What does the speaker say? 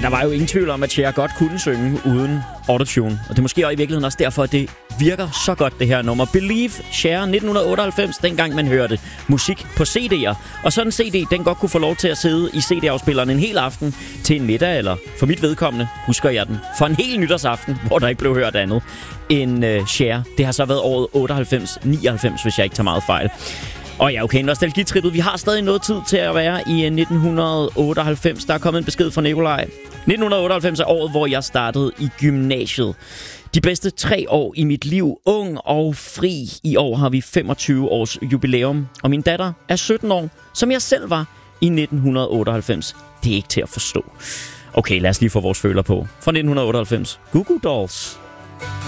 der var jo ingen tvivl om, at Cher godt kunne synge uden autotune. Og det er måske i virkeligheden også derfor, at det virker så godt, det her nummer. Believe, Cher, 1998, dengang man hørte musik på CD'er. Og sådan en CD, den godt kunne få lov til at sidde i CD-afspilleren en hel aften til en middag, eller for mit vedkommende, husker jeg den, for en hel nytårsaften, hvor der ikke blev hørt andet end Cher. Det har så været året 88-99, hvis jeg ikke tager meget fejl. Og ja, okay, nostalgitrippet. Vi har stadig noget tid til at være i 1998. Der er kommet en besked fra Nikolaj. 1998 er året, hvor jeg startede i gymnasiet. De bedste 3 år i mit liv. Ung og fri. I år har vi 25 års jubilæum. Og min datter er 17 år, som jeg selv var i 1998. Det er ikke til at forstå. Okay, lad os lige få vores føler på. Fra 1998. Goo Goo Dolls.